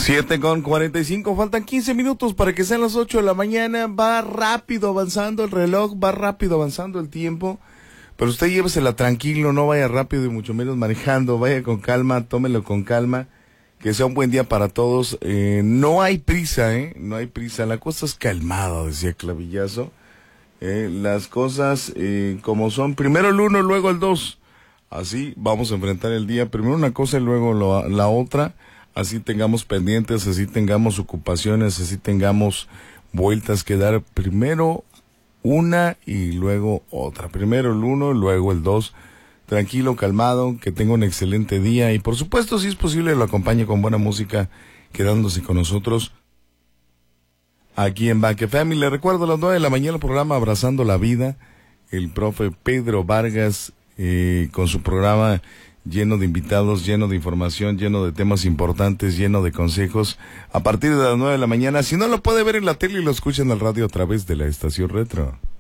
7:45, faltan 15 minutos para que sean las 8 de la mañana. Va rápido avanzando el reloj, va rápido avanzando el tiempo. Pero usted llévesela tranquilo, no vaya rápido y mucho menos manejando. Vaya con calma, tómelo con calma. Que sea un buen día para todos. No hay prisa, no hay prisa. La cosa es calmada, decía Clavillazo. Las cosas como son. Primero el 1, luego el 2. Así vamos a enfrentar el día. Primero una cosa y luego la otra. Así tengamos pendientes, así tengamos ocupaciones, así tengamos vueltas que dar. Primero una y luego otra. Primero el 1, luego el 2. Tranquilo, calmado, que tenga un excelente día. Y por supuesto, si es posible, lo acompañe con buena música, quedándose con nosotros aquí en Back FM. Y le recuerdo a las 9 de la mañana el programa Abrazando la Vida. El profe Pedro Vargas con su programa lleno de invitados, lleno de información, lleno de temas importantes, lleno de consejos, a partir de las 9 de la mañana. Si no lo puede ver en la tele, lo escucha en el radio a través de la estación Retro.